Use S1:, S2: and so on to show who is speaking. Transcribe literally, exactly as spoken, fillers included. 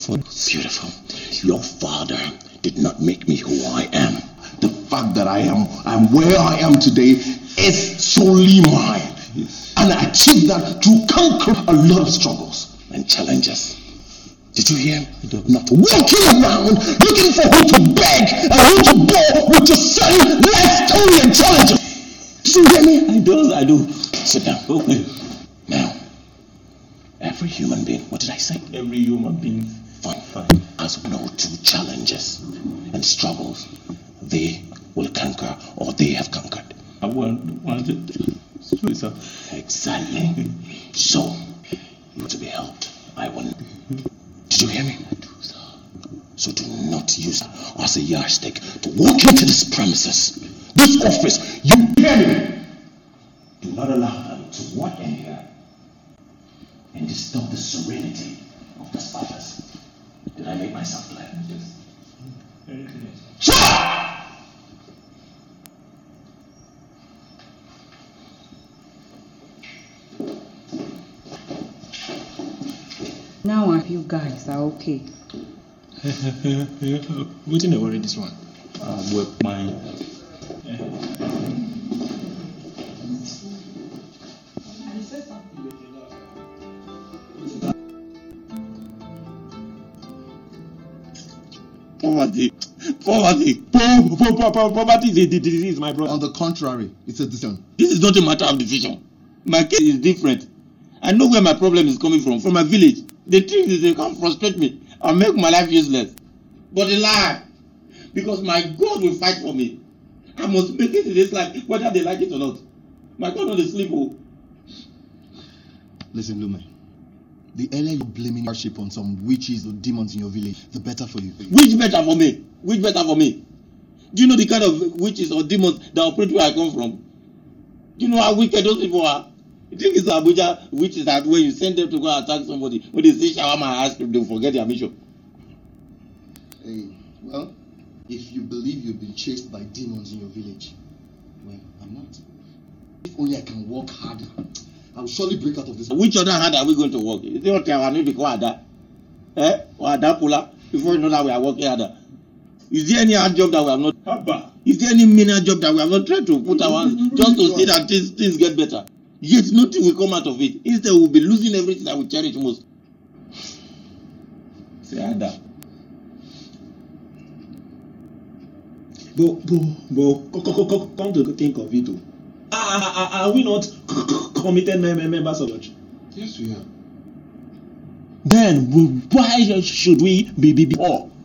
S1: Beautiful. Your father did not make me who I am. The fact that I am I'm where I am today is solely mine. Yes. And I achieved that through conquering a lot of struggles and challenges. Did you hear? Not walking around looking for who to beg and who to bore with your same life story and challenges. Did you hear me?
S2: I do, I do.
S1: Sit down. Okay. Now, every human being, what did I say?
S2: Every human being.
S1: Fine, fine. Has no two challenges and struggles they will conquer or they have conquered.
S2: I want, want it. Sorry, sir.
S1: Exactly. So, you to be helped. I want. Did you hear me? I do, sir. So do not use that as a yardstick to walk into this premises, this office. You hear me? Do not allow them to walk in here and disturb the serenity of this office. Did I make myself clear? Yes. Shut up!
S3: Now if you guys are okay.
S2: We didn't worry this one. Uh, with my. Poverty. Poverty. Po- po- po- po- poverty is a disease, my brother.
S4: On the contrary, it's a decision.
S2: This is not a matter of decision. My case is different. I know where my problem is coming from, from my village. The truth is they can't frustrate me and make my life useless. But they lie. Because my God will fight for me. I must make it in this life, whether they like it or not. My God will sleep. Oh.
S4: Listen, Lume. The earlier you blaming hardship on some witches or demons in your village, the better for you.
S2: Which better for me? Which better for me? Do you know the kind of witches or demons that operate where I come from? Do you know how wicked those people are? You think it's Abuja witches that when you send them to go attack somebody, when they see shawarma and ice cream, they'll forget their mission?
S4: Hey, well, if you believe you've been chased by demons in your village, well, I'm not. If only I can work harder, I will surely break out of this.
S2: Which other hand are we going to work? Is there okay, I need to go harder? Eh? Or harder puller? Before you know that we are working harder. Is there any hard job that we have not? Abba. Is there any menial job that we have not tried to put our hands just to see that things, things get better? Yet nothing will come out of it. Instead, we'll be losing everything that we cherish most. Say harder.
S5: But, but, but, come to think of it, are, are we not committed members of the church?
S4: Yes, we are.
S5: Then, why should we be, be, be poor?